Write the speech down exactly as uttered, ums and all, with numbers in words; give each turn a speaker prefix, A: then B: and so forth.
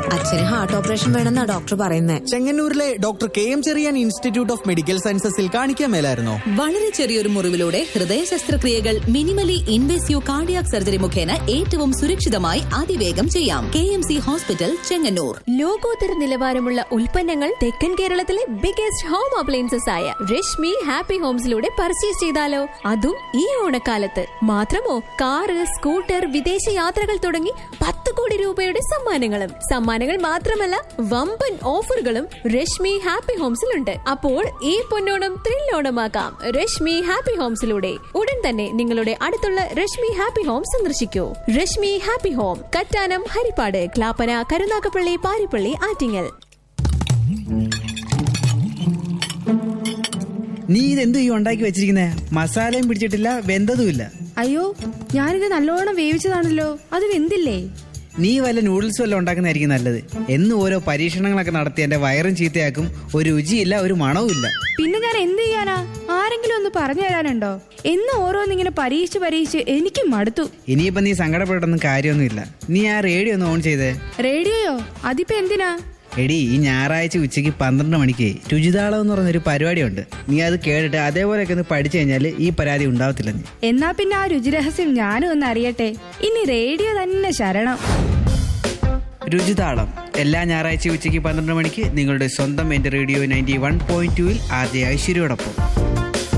A: അച്ഛന് heart operation വേണമെന്നാ doctor പറയുന്നത്.
B: ചെങ്ങന്നൂരിലെ doctor K M Cherian institute of medical സയൻസസിൽ കാണിക്കാൻ മേലായിരുന്നോ?
C: വളരെ ചെറിയൊരു മുറിവിലൂടെ ഹൃദയ ശസ്ത്രക്രിയകൾ മിനിമലി ഇൻവേസീവ് കാർഡിയാക് സർജറി മുഖേന ഏറ്റവും സുരക്ഷിതമായി അതിവേഗം ചെയ്യാം. K M C hospital, Chengannur.
D: ലോകോത്തര നിലവാരമുള്ള ഉൽപ്പന്നങ്ങൾ തെക്കൻ കേരളത്തിലെ ബിഗസ്റ്റ് ഹോം അപ്ലയൻസസ് ആയ രശ്മി ഹാപ്പി ഹോംസിലൂടെ പർച്ചേസ് ചെയ്താലോ? അതും ഈ ഓണക്കാലത്ത്. മാത്രമോ കാറ്, സ്കൂട്ടർ, വിദേശ യാത്രകൾ തുടങ്ങി പത്ത് കോടി രൂപയുടെ സമ്മാനങ്ങളും. സമ്മാനങ്ങൾ മാത്രമല്ല, വമ്പൻ ഓഫറുകളും രശ്മി ഹാപ്പി ഹോംസിലുണ്ട്. അപ്പോൾ ഈ പൊന്നോണം ത്രില്ലോണമാക്കാം രശ്മി ഹാപ്പി ഹോംസിലൂടെ. ഉടൻ തന്നെ നിങ്ങളുടെ അടുത്തുള്ള രശ്മി ഹാപ്പി ഹോം സന്ദർശിക്കൂ. Rashmi happy home, Kattanam, Harippad, Clappana, Karunagappally, Parippally, Attingal.
E: നീ ഇതെന്തു ഈ ഉണ്ടാക്കി വെച്ചിരിക്കുന്നേ? മസാലയും പിടിച്ചിട്ടില്ല, വെന്തതുമില്ല.
F: അയ്യോ, ഞാനിത് നല്ലോണം വേവിച്ചതാണല്ലോ, അത് വെന്തില്ലേ?
E: നീ വല്ല നൂഡിൽസ് വല്ല ഉണ്ടാക്കുന്നതായിരിക്കും നല്ലത്. എന്നും ഓരോ പരീക്ഷണങ്ങളൊക്കെ നടത്തി എന്റെ വയറും ചീത്തയാക്കും. ഒരു രുചിയില്ല, ഒരു മണവും ഇല്ല.
F: പിന്നെ ഞാൻ എന്ത് ചെയ്യാനാ? ആരെങ്കിലും ഒന്ന് പറഞ്ഞു തരാനുണ്ടോ? എന്ന് ഓരോന്നിങ്ങനെ പരീക്ഷിച്ച് പരീക്ഷിച്ച് എനിക്ക് മടുത്തു.
E: ഇനിയിപ്പോ നീ സങ്കടപ്പെട്ടൊന്നും കാര്യമൊന്നുമില്ല. നീ ആ റേഡിയോ ഒന്ന് ഓൺ ചെയ്തേ.
F: റേഡിയോയോ? അതിപ്പോ എന്തിനാ?
E: എടി, ഈ ഞായറാഴ്ച ഉച്ചയ്ക്ക് പന്ത്രണ്ട് മണിക്ക് രുചിതാളം എന്ന് പറഞ്ഞൊരു പരിപാടിയുണ്ട്. നീ അത് കേട്ടിട്ട് അതേപോലെയൊക്കെ ഒന്ന് പഠിച്ചു കഴിഞ്ഞാൽ ഈ പരാതി ഉണ്ടാവത്തില്ല. നീ
F: എന്നാ പിന്നെ ആ രുചിരഹസ്യം ഞാനും ഒന്ന് അറിയട്ടെ. ഇനി റേഡിയോ തന്നെ ശരണം.
E: രുചിതാളം എല്ലാ ഞായറാഴ്ച ഉച്ചയ്ക്ക് പന്ത്രണ്ട് മണിക്ക് നിങ്ങളുടെ സ്വന്തം എന്റെ റേഡിയോ നയൻറ്റി വൺ പോയിന്റ് ടൂവിൽ ആദ്യ ഐശ്വര്യയോടൊപ്പം.